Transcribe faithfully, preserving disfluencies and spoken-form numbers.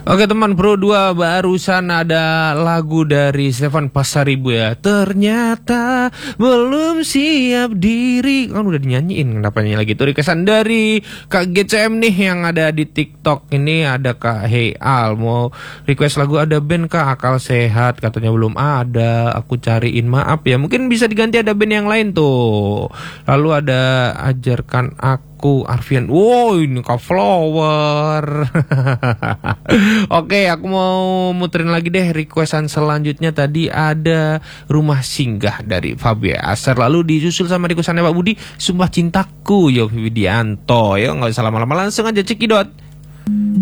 Oke teman Pro dua, barusan ada lagu dari Stefan Pasaribu ya. Ternyata belum siap diri. Kan udah dinyanyiin, kenapa nyanyi lagi? Itu requestan dari Kak G C M nih yang ada di TikTok. Ini ada Kak Hey Al, mau request lagu ada band Kak Akal Sehat. Katanya belum ada, aku cariin, maaf ya. Mungkin bisa diganti ada band yang lain tuh. Lalu ada Ajarkan Aku, Arfian. Wow, ini Kak Flower. Oke, aku mau muterin lagi deh requestan selanjutnya. Tadi ada Rumah Singgah dari Fabia Asar, lalu disusul sama requestannya Pak Budi, Sumpah Cintaku Yovie Widianto. Ya nggak usah lama-lama, langsung aja cekidot.